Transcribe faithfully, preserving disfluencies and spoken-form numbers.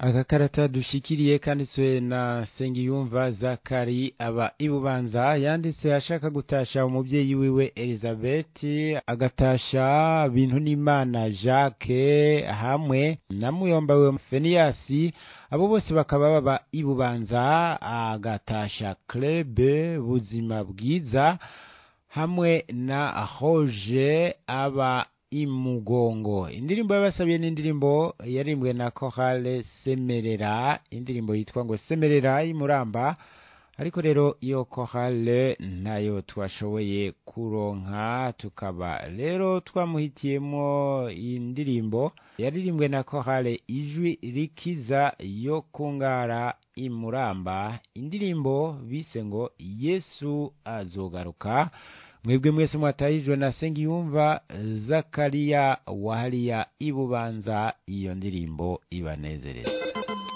Agakarata dushikiriye kanditswe na Sengiyumva Zakari aba ibubanza yanditse ashaka gutasha umuvyeyi wiwe Elizabeth, agatasha bintu n'Imana Jacques hamwe na muyomba we Feniasi, abo bose bakaba baba ibubanza. Agatasha Club Buzima Bwiza hamwe na Roger aba imugongo. Indirimbo yabasabiye n'indirimbo yarimbwe na Chorale Semerera, indirimbo yitwa ngo Semerera imuramba. Ariko rero iyo chorale nayo twashoboye kuronka, tukaba rero twamuhitiyemo indirimbo yaririmbwe na Chorale Ijwi Rikiza yo kungara imuramba, indirimbo bise ngo Yesu azogaruka. Mwebwe mwese mwatahijwe na Sengiyumva Zakaria wahariya ibubanza, iyo ndirimbo ibanezereza.